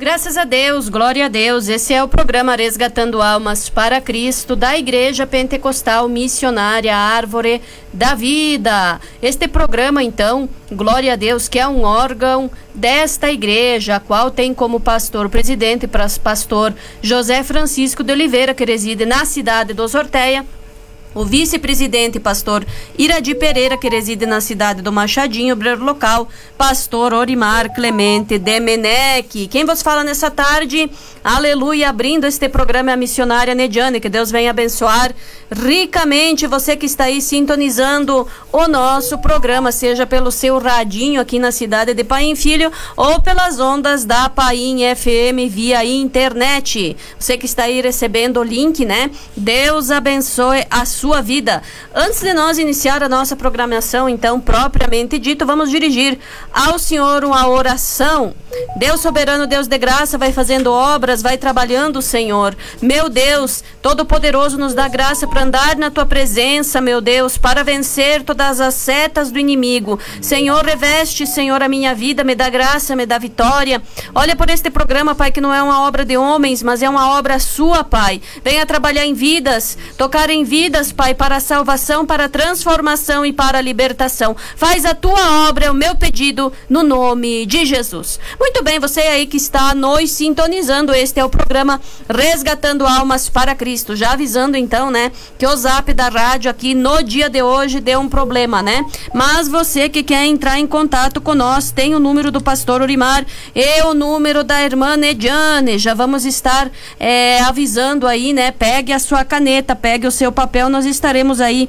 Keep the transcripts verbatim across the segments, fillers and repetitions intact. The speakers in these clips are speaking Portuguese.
Graças a Deus, glória a Deus. Esse é o programa Resgatando Almas para Cristo da Igreja Pentecostal Missionária Árvore da Vida. Este programa, então, glória a Deus, que é um órgão desta igreja, a qual tem como pastor presidente pastor José Francisco de Oliveira, que reside na cidade do Sorteia. O vice-presidente, pastor Iradi Pereira, que reside na cidade do Machadinho, obreiro local, pastor Orimar Clemente Demenec. Quem vos fala nessa tarde, aleluia, abrindo este programa é a missionária Nediane, que Deus venha abençoar ricamente você que está aí sintonizando o nosso programa, seja pelo seu radinho aqui na cidade de Paim Filho ou pelas ondas da Paim F M via internet. Você que está aí recebendo o link, né? Deus abençoe a sua sua vida. Antes de nós iniciar a nossa programação, então, propriamente dito, vamos dirigir ao Senhor uma oração. Deus soberano, Deus de graça, vai fazendo obras, vai trabalhando, Senhor. Meu Deus, Todo-Poderoso, nos dá graça para andar na Tua presença, meu Deus, para vencer todas as setas do inimigo. Senhor, reveste, Senhor, a minha vida, me dá graça, me dá vitória. Olha por este programa, Pai, que não é uma obra de homens, mas é uma obra Sua, Pai. Venha trabalhar em vidas, tocar em vidas, Pai, para a salvação, para a transformação e para a libertação. Faz a Tua obra, é o meu pedido, no nome de Jesus. Muito bem, você aí que está nos sintonizando, este é o programa Resgatando Almas para Cristo. Já avisando então, né, que o zap da rádio aqui no dia de hoje deu um problema, né? Mas você que quer entrar em contato com nós, tem o número do pastor Orimar e o número da irmã Nediane. Já vamos estar é, avisando aí, né? Pegue a sua caneta, pegue o seu papel, nós estaremos aí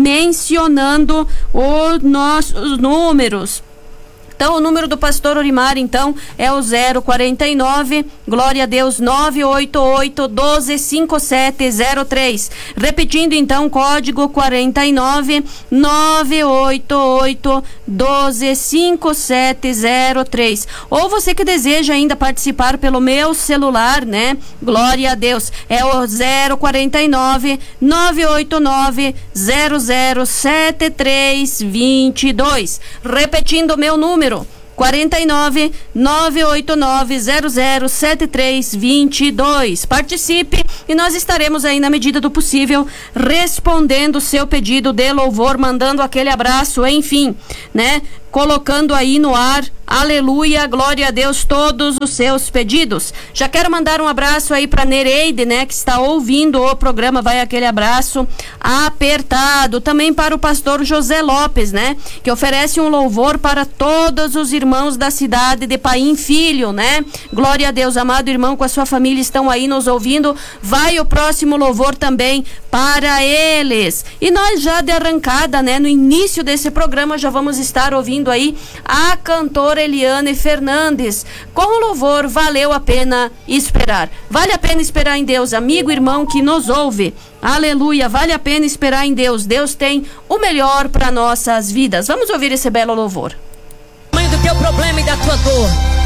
mencionando os nossos números. Então, o número do pastor Orimar, então, é o zero quarenta e nove, glória a Deus, nove oito oito, doze, cinquenta e sete zero três. Repetindo, então, código quarenta e nove, nove oito oito, doze, cinquenta e sete zero três. Ou você que deseja ainda participar pelo meu celular, né? Glória a Deus, é o zero quarenta e nove, nove oito nove, zero zero sete três dois dois. Repetindo o meu número, quarenta e nove, nove oito nove, zero zero sete três dois dois. Participe e nós estaremos aí na medida do possível respondendo o seu pedido de louvor, mandando aquele abraço, enfim, né? Colocando aí no ar, aleluia, glória a Deus, todos os seus pedidos. Já quero mandar um abraço aí para Nereide, né, que está ouvindo o programa, vai aquele abraço apertado. Também para o pastor José Lopes, né, que oferece um louvor para todos os irmãos da cidade de Paim Filho, né. Glória a Deus, amado irmão, com a sua família estão aí nos ouvindo. Vai o próximo louvor também para eles. E nós já de arrancada, né, no início desse programa já vamos estar ouvindo aí a cantora Eliane Fernandes com o louvor Valeu a Pena Esperar. Vale a pena esperar em Deus, amigo, irmão que nos ouve. Aleluia, vale a pena esperar em Deus. Deus tem o melhor para nossas vidas. Vamos ouvir esse belo louvor. Mãe do teu problema e da tua dor,